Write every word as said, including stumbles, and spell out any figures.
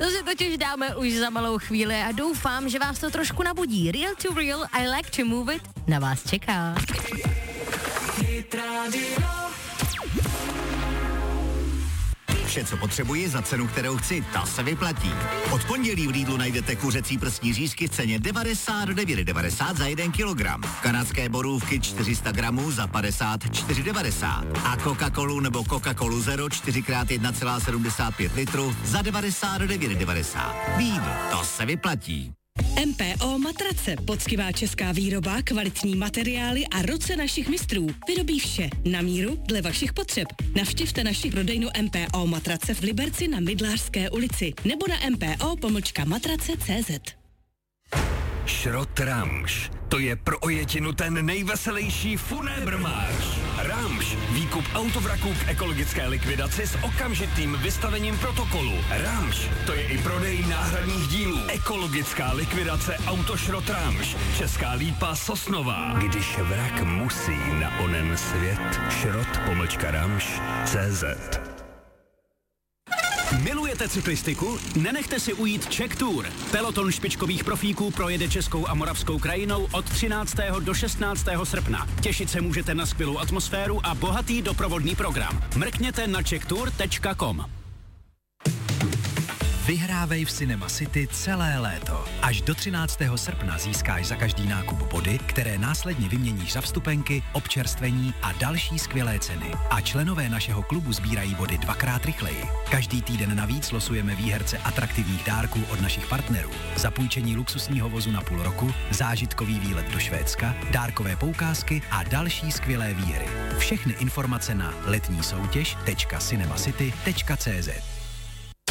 To si totiž dáme už za malou chvíli a doufám, že vás to trošku nabudí. Real to Real, I Like to Move It na vás čeká. Vše, co potřebuji za cenu, kterou chci, ta se vyplatí. Od pondělí v Lidlu najdete kuřecí prsní řízky v ceně devadesát devět devadesát za jeden kilogram. Kanadské borůvky čtyři sta gramů za padesát čtyři devadesát. A Coca-Colu nebo Coca-Colu Zero čtyři krát jedna celá sedmdesát pět litru za devadesát devět devadesát. Lidl, to se vyplatí. M P O Matrace, poctivá česká výroba, kvalitní materiály a ruce našich mistrů. Vyrobí vše na míru dle vašich potřeb. Navštivte naši prodejnu M P O Matrace v Liberci na Mydlářské ulici nebo na mpo pomlčka matrace tečka cé zet. Šrot Ramš. To je pro ojetinu ten nejveselější funébrmář. Ramš. Výkup autovraků k ekologické likvidaci s okamžitým vystavením protokolu. Ramš. To je i prodej náhradních dílů. Ekologická likvidace Autošrot Ramš. Česká Lípa Sosnová. Když vrak musí na onen svět. Šrot pomlčka Ramš tečka cé zet. Milujete cyklistiku? Nenechte si ujít Czech Tour. Peloton špičkových profíků projede českou a moravskou krajinou od třináctého do šestnáctého srpna. Těšit se můžete na skvělou atmosféru a bohatý doprovodný program. Mrkněte na czech tour tečka com. Vyhrávej v Cinema City celé léto. Až do třináctého srpna získáš za každý nákup body, které následně vyměníš za vstupenky, občerstvení a další skvělé ceny. A členové našeho klubu sbírají body dvakrát rychleji. Každý týden navíc losujeme výherce atraktivních dárků od našich partnerů. Zapůjčení luxusního vozu na půl roku, zážitkový výlet do Švédska, dárkové poukázky a další skvělé výhry. Všechny informace na letní soutěž tečka cinemacity tečka cé zet.